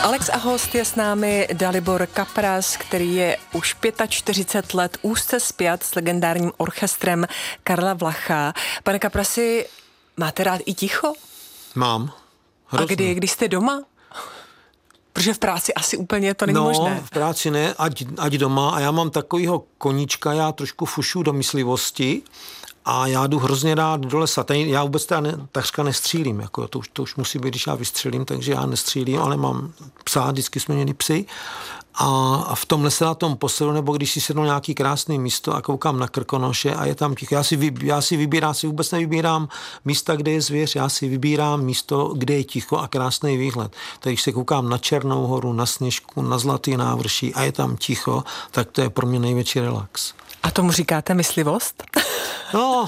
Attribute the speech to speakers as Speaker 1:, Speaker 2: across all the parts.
Speaker 1: Alex a host je s námi Dalibor Kapras, který je už 45 let úzce spjat s legendárním orchestrem Karla Vlacha. Pane Kaprasi, máte rád i ticho?
Speaker 2: Mám.
Speaker 1: Hrozně. A když jste doma? Protože v práci asi úplně to není možné.
Speaker 2: No, v práci ne, ať doma. A já mám takovýho koníčka, já trošku fušu do myslivosti a já jdu hrozně rád do lesa. Já vůbec takřka nestřílím. Jako to už musí být, když já vystřelím, takže já nestřílím, ale mám psa, vždycky jsme měli psy. A v tom lese na tom poselu, nebo když si sednu nějaký krásný místo a koukám na Krkonoše a je tam ticho. Já si vůbec nevybírám místa, kde je zvěř, já si vybírám místo, kde je ticho a krásný výhled. Tak když se koukám na Černou horu, na Sněžku, na Zlatý návrší a je tam ticho, tak to je pro mě největší relax.
Speaker 1: A tomu říkáte myslivost?
Speaker 2: No,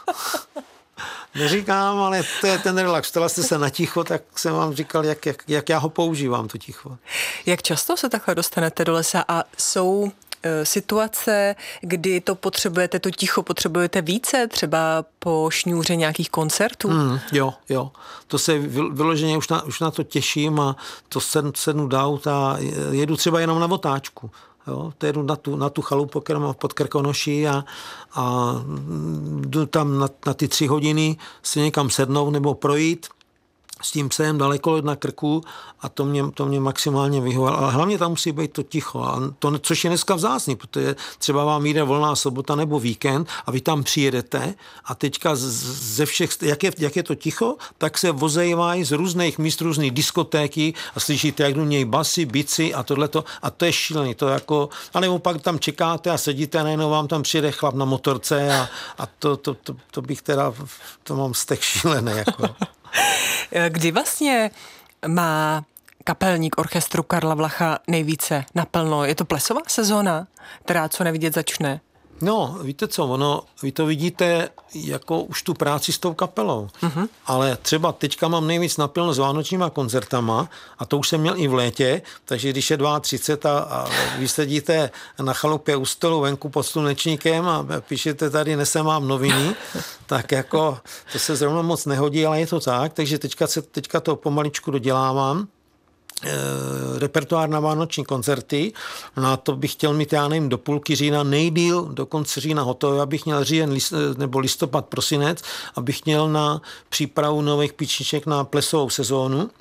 Speaker 2: neříkám, ale to je ten relax. Ptala jste se na ticho, tak jsem vám říkal, jak já ho používám, to ticho.
Speaker 1: Jak často se takhle dostanete do lesa a jsou situace, kdy to ticho potřebujete více, třeba po šňůře nějakých koncertů?
Speaker 2: Jo. To se vyloženě už na to těším a to sednu do auta a jedu třeba jenom na otáčku. Jo, to jedu na tu chalupu, kterou mám pod Krkonoší a jdu tam na ty 3 hodiny si někam sednout nebo projít s tím psem daleko na krku a to mě maximálně vyhovuje. Ale hlavně tam musí být to ticho, a to, což je dneska vzácný, protože třeba vám jde volná sobota nebo víkend a vy tam přijedete a teďka ze všech, jak je to ticho, tak se vozejvají z různých míst, různých diskotéky a slyšíte, jak do něj basy, bici a tohleto a to je šílený, to jako, anebo pak tam čekáte a sedíte a najednou vám tam přijede chlap na motorce a to bych teda, to mám vztek šílený, jako.
Speaker 1: Kdy vlastně má kapelník orchestru Karla Vlacha nejvíce naplno? Je to plesová sezóna, která co nevidět začne?
Speaker 2: No, víte co, vy to vidíte jako už tu práci s tou kapelou, ale třeba teďka mám nejvíc naplno s vánočníma koncertama a to už jsem měl i v létě, takže když je 32 a vy sedíte na chalupě u stolu venku pod slunečníkem a píšete tady nesem vám noviny, tak jako to se zrovna moc nehodí, ale je to tak, takže teďka to pomaličku dodělávám. Repertoár na vánoční koncerty. Na to bych chtěl mít, já nevím, do půlky října, nejdýl do konce října hotové, abych měl říjen nebo listopad, prosinec, abych měl na přípravu nových píčniček na plesovou sezónu.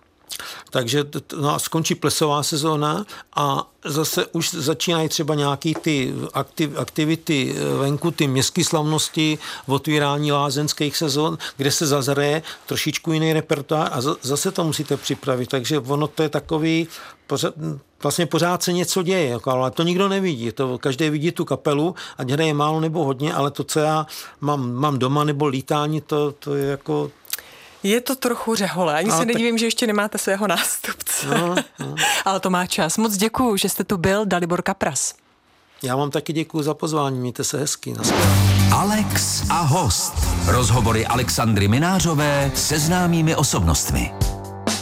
Speaker 2: Takže skončí plesová sezóna a zase už začínají třeba nějaký ty aktivity venku, ty městské slavnosti, otvírání lázeňských sezon, kde se zazraje trošičku jiný repertoár a zase to musíte připravit. Takže ono to je takový, vlastně pořád se něco děje, ale to nikdo nevidí. To každý vidí tu kapelu, ať hraje málo nebo hodně, ale to, co já mám doma nebo lítání, to je jako...
Speaker 1: Je to trochu řehole. Ani se nedivím, že ještě nemáte svého nástupce. No. Ale to má čas. Moc děkuju, že jste tu byl, Dalibor Kapras.
Speaker 2: Já vám taky děkuju za pozvání. Mějte se hezky.
Speaker 3: Alex a host. Rozhovory Alexandry Minářové se známými osobnostmi.